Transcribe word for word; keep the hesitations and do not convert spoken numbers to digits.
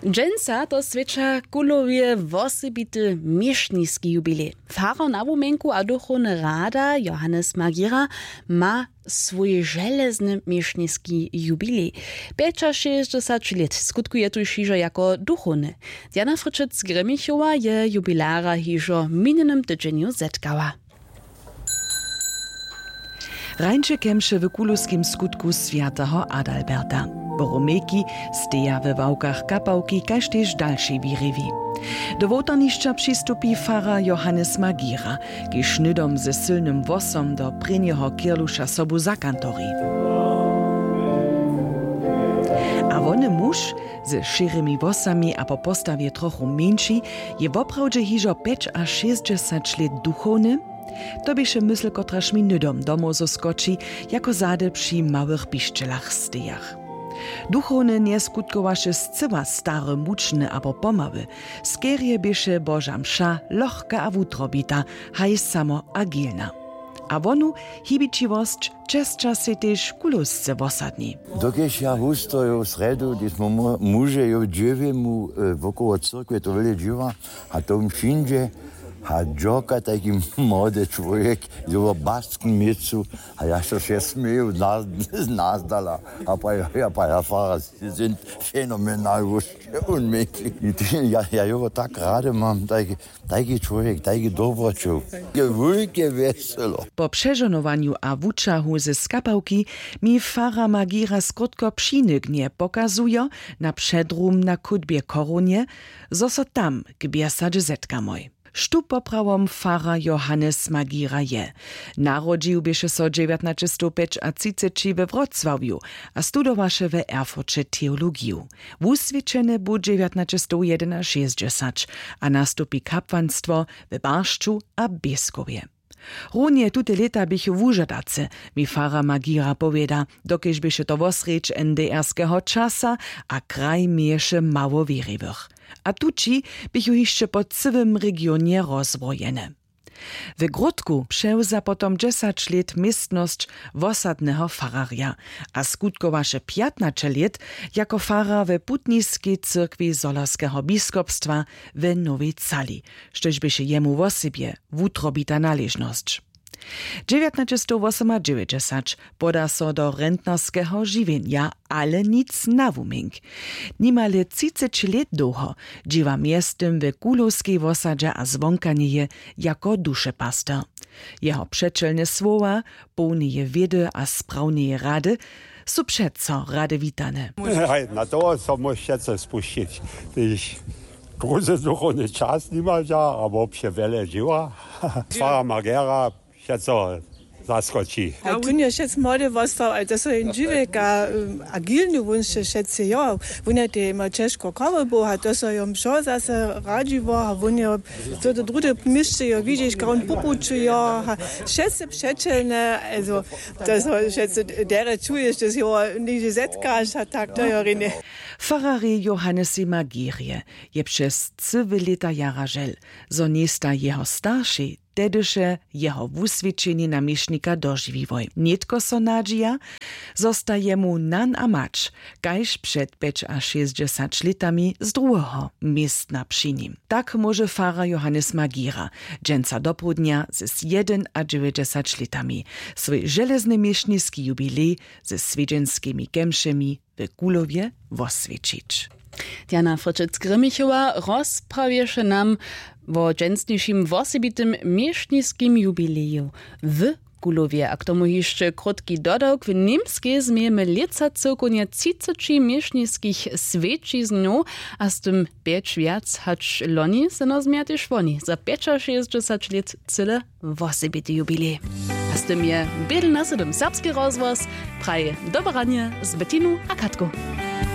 Dżęca to swecza kulowie wosebity mieszniski jubilej. Pfarrer na Wumenku a duchowny rada Johannes Magira ma swój żelazny mieszniski jubilej. sześćdziesiąt lat skutkuje tu hižo jako duchowny. Diana Fryczec-Grymichowa je jubilara hižo minionym tydzieniu zetkała. Rańcze kemše w kuluskim skutku świętego Adalberta. Boromejki steja we wałkach kapałki, kaž tež další wirewi. Do wołtaniszcza przystupi pfarrer Johannes Magira, kiž nydom ze sylnym wosom do prynjeho kirlusza sobu zakantori. A wony muž ze širými wosami a po postawie trochu mniejszy je woprawdźe hižo pięć a sześćdziesiąt lat duchowny. To bieše mysl, kotraž mi nydom domo zoskoči, jako zade przy małych piszczelach stejach. Duchowny nie skutkowaše zcyła stare, mučne abo pomały. Skierje bieše Boža mša, lohka a wutrobita, haj samo agilna. A wonu hibičivost česča se tež kulusce wosadni. Dokiež ja hustoju v sredu, když mu muže jo dživi mu okolo cyrkve, to veli dživa, a to všinže, a džoka taki młody człowiek, z jego baskim miejscu, a ja się się śmieję z nas dala. A pa ja pa ja fahrer, sie sind phänomenal unmöglich. Ja, ja jo tak rady mam, taki, taki człowiek, taki dobroczuk. Wielkie weselo. Po przeżonowaniu a wuczahu ze skapałki mi pfarrer Magira skrótko przynygnie pokazuje na przedrum na kutbie Koronie, zo so tam gbiersadzie zetka moj. Štu poprawom pfarrer Johannes Magira je. Narodził bieše so dziewiętnaście trzydzieści we Wrocławiu, a studowaše we Erfurcie teologiju. Wuswieczene bu dziewiętnaście sześćdziesiąt, a nastupi kapłanstwo we Barszczu a Bieskowie. Runie tute leta bichu wužadace, mi pfarrer Magira powieda, dokiež bieše to wosrecz en de erskeho czasa, a kraj mieše mało wierywych. A tuci bichu hišće po cywym regionie rozwojene. W Grodku przewza potom dziesięć lat miestność wosadnego pfarrarja, a skutkowaše piętnaście lat jako pfarrer we putniskiej cyrkwi Zolarskiego biskupstwa w Nowej Cali, štož byše jemu wosebje wutrobita należność. dziewiętnaście dziewięćdziesiąt poda so do rentnerskiego żywienia, ale nic na Wumink. Nimale trzydzieści lat długo dziewa miestem w kulowskiej wosadzie a zwonkanie jako duszepastor. Jeho przeczelne słowa, pełne wiedy a sprawne rady, są przeco rady witane. Na to so muszę się spuścić. Große duchowny czas niemal ja, ale obsie wiele dzieła. Pfarrer Magira Šeco zaskočí. A on je šec młody vostał, ale to so in dživeka agilny wunše šece jo. On je te ima češko kovo boha, to so jom šo zase radživo, a on je to do druge mišče jo vidiš, kao on popuču jo, šece přečelne, also to so šece dere čuješ, to jo niže zetkaš, a tak to jo rine. Pfarrer Johannes Magira je przez cywy lata jara żel, zo niesta jeho starszy, tedyše jeho wuswieczenie namiesznika dożywivoj. Nietko so nadzieja, zostaje mu nan a macz, kaž przed pięć a sześćdziesiąt latami z drugiego miestna przy nim. Tak może pfarrer Johannes Magira, dżęca dopołudnia z jeden a dziewięćdziesiąt latami, swój żelazny mieszniski jubilej ze swiedzenskimi kemszemi w Kulowie woswiecić. Diana Fryczec-Grymichowa rozprawieše nam o dżęsniejszym wosebitym mieszniskim jubileju w Kulowie, a k tomu jeszcze krótki dodałk. W niemskiej zmiemy lica cyrkunie trzydzieści mieszniskich świecizniów, a z tym pięć wiac, hacz loni se no zmiatyż woni. Za sześćdziesiąt lat cyle wosebity jubilej. A z tym je biedl na sedem serbski rozwoz, praje dobranie z Bettinu a Katko.